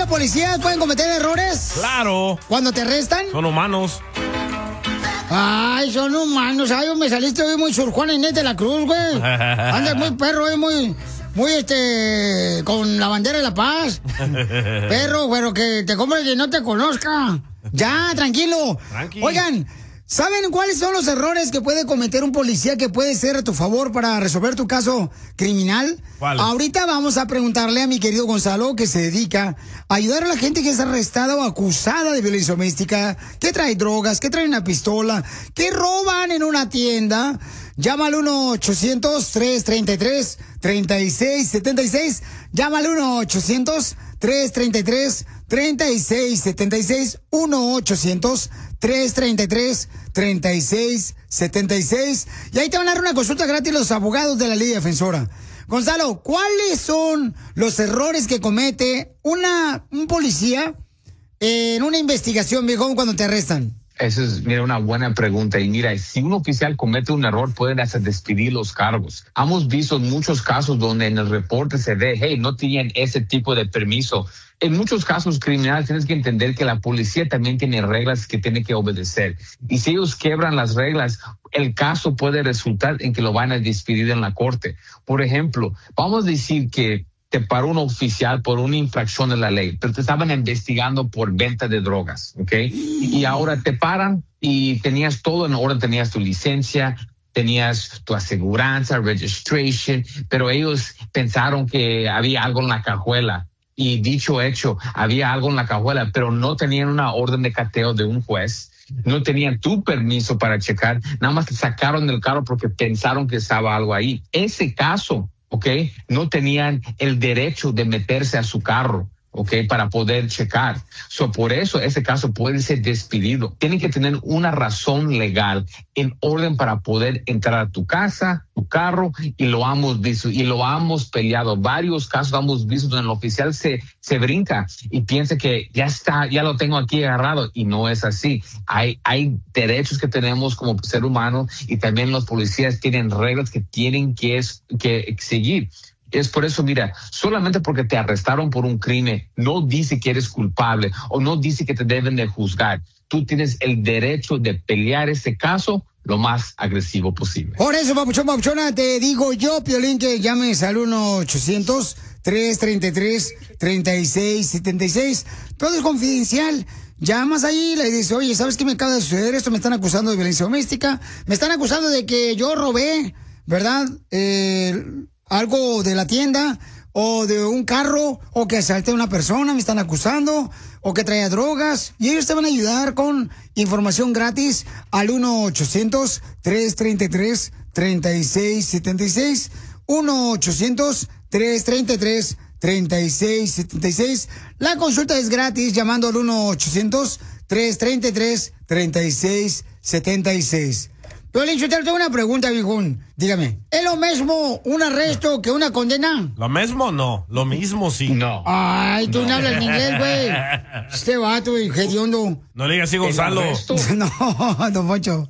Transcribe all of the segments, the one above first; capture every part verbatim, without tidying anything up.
los policías pueden cometer errores? Claro. ¿Cuando te arrestan? Son humanos. Ay, son humanos. Ay, me saliste hoy muy Sor Juana Inés de la Cruz, güey. Andas muy perro, hoy muy, muy este, con la bandera de la paz. Perro, pero que te compres y no te conozca. Ya, tranquilo. Tranqui. Oigan, ¿saben cuáles son los errores que puede cometer un policía que puede ser a tu favor para resolver tu caso criminal? ¿Cuáles? Ahorita vamos a preguntarle a mi querido Gonzalo, que se dedica a ayudar a la gente que es arrestada o acusada de violencia doméstica, que trae drogas, que trae una pistola, que roban en una tienda. Llama al uno ochocientos, tres treinta y tres, treinta y seis setenta y seis. Llama al uno ochocientos, tres treinta y tres, treinta y seis setenta y seis. uno ochocientos, tres treinta y tres, treinta y seis setenta y seis. Y ahí te van a dar una consulta gratis los abogados de la Liga Defensora. Gonzalo, ¿cuáles son los errores que comete una, un policía en una investigación, viejo, cuando te arrestan? Esa es, mira, una buena pregunta. Y mira, si un oficial comete un error, pueden hasta despedir los cargos. Hemos visto muchos casos donde en el reporte se ve, hey, no tienen ese tipo de permiso. En muchos casos criminales tienes que entender que la policía también tiene reglas que tiene que obedecer. Y si ellos quebran las reglas, el caso puede resultar en que lo van a despedir en la corte. Por ejemplo, vamos a decir que te paró un oficial por una infracción de la ley, pero te estaban investigando por venta de drogas, ¿ok? Y ahora te paran y tenías todo en orden, tenías tu licencia, tenías tu aseguranza, registration, pero ellos pensaron que había algo en la cajuela. Y dicho hecho, había algo en la cajuela, pero no tenían una orden de cateo de un juez. No tenían tu permiso para checar, nada más te sacaron del carro porque pensaron que estaba algo ahí. Ese caso, ¿ok? No tenían el derecho de meterse a su carro, ¿ok? Para poder checar. So, por eso ese caso puede ser despedido. Tienen que tener una razón legal en orden para poder entrar a tu casa, tu carro, y lo hemos visto, y lo hemos peleado. Varios casos hemos visto donde el oficial se, se brinca y piensa que ya está, ya lo tengo aquí agarrado, y no es así. Hay, hay derechos que tenemos como ser humano, y también los policías tienen reglas que tienen que, es, que seguir. Es por eso, mira, solamente porque te arrestaron por un crimen, no dice que eres culpable o no dice que te deben de juzgar. Tú tienes el derecho de pelear ese caso lo más agresivo posible. Por eso, papuchón, papuchona, te digo yo, Piolín, que llames al uno ochocientos, tres treinta y tres, treinta y seis setenta y seis. Todo es confidencial. Llamas ahí y le dices, oye, ¿sabes qué me acaba de suceder esto? Me están acusando de violencia doméstica. Me están acusando de que yo robé, ¿verdad? Eh... algo de la tienda, o de un carro, o que asalté a una persona, me están acusando, o que traía drogas, y ellos te van a ayudar con información gratis al uno ochocientos, tres treinta y tres, treinta y seis setenta y seis, uno ochocientos, tres treinta y tres, treinta y seis setenta y seis. La consulta es gratis llamando al uno ochocientos, tres treinta y tres, treinta y seis setenta y seis. Piolín, yo te tengo una pregunta, viejón. Dígame, ¿es lo mismo un arresto que una condena? ¿Lo mismo? No. Lo mismo sí. No. Ay, tú no, no hablas en inglés, güey. Este vato, hediondo. No le digas así, Gonzalo. No, don Poncho.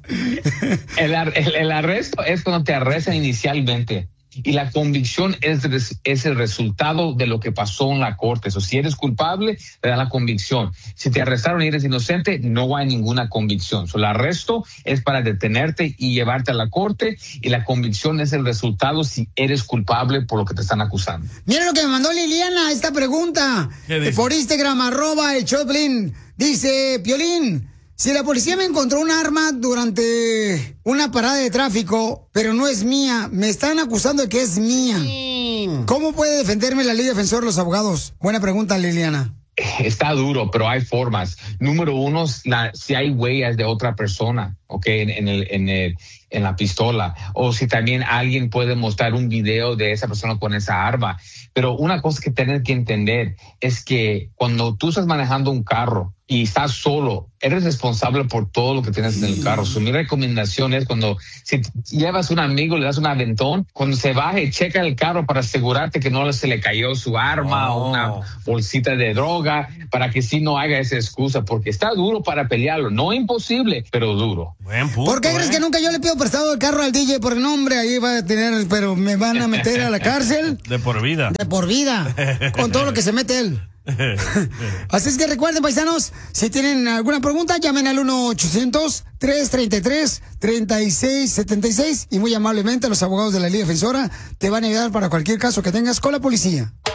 El, el, el arresto es cuando te arrestan inicialmente. Y la convicción es, es el resultado de lo que pasó en la corte. So, si eres culpable, te dan la convicción. Si te arrestaron y eres inocente, no hay ninguna convicción. So, el arresto es para detenerte y llevarte a la corte, y la convicción es el resultado si eres culpable por lo que te están acusando. Mira lo que me mandó Liliana, esta pregunta. Por Instagram, arroba el Choplin. Dice, Piolín, si la policía me encontró un arma durante una parada de tráfico, pero no es mía, me están acusando de que es mía, ¿cómo puede defenderme la ley defensor los abogados? Buena pregunta, Liliana. Está duro, pero hay formas. Número uno, la, si hay huellas de otra persona, ¿ok? En, en, el, en, el, en la pistola. O si también alguien puede mostrar un video de esa persona con esa arma. Pero una cosa que tienes que entender es que cuando tú estás manejando un carro y estás solo, eres responsable por todo lo que tienes en el carro. So, mi recomendación es cuando si llevas un amigo, le das un aventón, cuando se baje, checa el carro para asegurarte que no se le cayó su arma oh. o una bolsita de droga, para que sí no haga esa excusa, porque está duro para pelearlo. No imposible, pero duro. Buen punto, ¿Por qué eh? crees que nunca yo le pido prestado el carro al D J? Porque no, hombre, ahí va a tener, pero me van a meter a la cárcel. De por vida. De por vida. Con todo lo que se mete él. Así es que recuerden, paisanos, si tienen alguna pregunta, llamen al uno ochocientos, tres treinta y tres, treinta y seis setenta y seis y muy amablemente los abogados de la Liga Defensora te van a ayudar para cualquier caso que tengas con la policía.